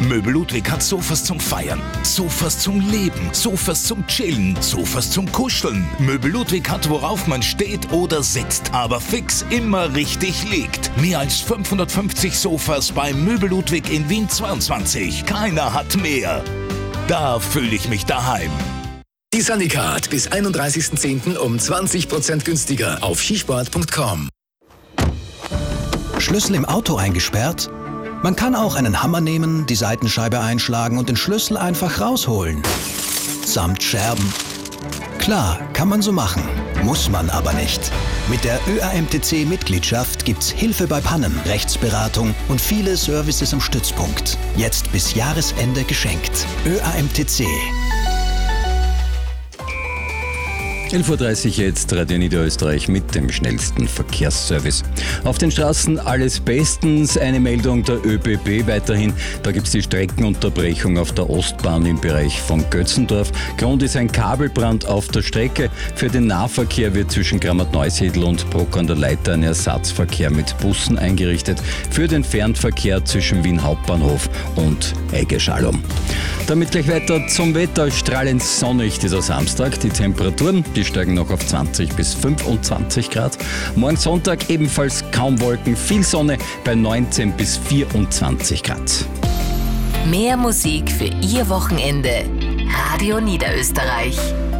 Möbel Ludwig hat Sofas zum Feiern, Sofas zum Leben, Sofas zum Chillen, Sofas zum Kuscheln. Möbel Ludwig hat, worauf man steht oder sitzt, aber fix immer richtig liegt. Mehr als 550 Sofas bei Möbel Ludwig in Wien 22. Keiner hat mehr. Da fühle ich mich daheim. Die Sunnycard bis 31.10. um 20% günstiger auf skisport.com. Schlüssel im Auto eingesperrt? Man kann auch einen Hammer nehmen, die Seitenscheibe einschlagen und den Schlüssel einfach rausholen. Samt Scherben. Klar, kann man so machen, muss man aber nicht. Mit der ÖAMTC-Mitgliedschaft gibt's Hilfe bei Pannen, Rechtsberatung und viele Services am Stützpunkt. Jetzt bis Jahresende geschenkt. ÖAMTC. 11.30 Uhr jetzt, Radio Niederösterreich mit dem schnellsten Verkehrsservice. Auf den Straßen alles bestens. Eine Meldung der ÖBB weiterhin. Da gibt es die Streckenunterbrechung auf der Ostbahn im Bereich von Götzendorf. Grund ist ein Kabelbrand auf der Strecke. Für den Nahverkehr wird zwischen Grammat-Neusiedl und Bruck an der Leiter ein Ersatzverkehr mit Bussen eingerichtet. Für den Fernverkehr zwischen Wien Hauptbahnhof und Eigeschalom. Damit gleich weiter zum Wetter. Strahlend sonnig dieser Samstag. Die Temperaturen, die steigen noch auf 20 bis 25 Grad. Morgen Sonntag ebenfalls kaum Wolken, viel Sonne bei 19 bis 24 Grad. Mehr Musik für Ihr Wochenende. Radio Niederösterreich.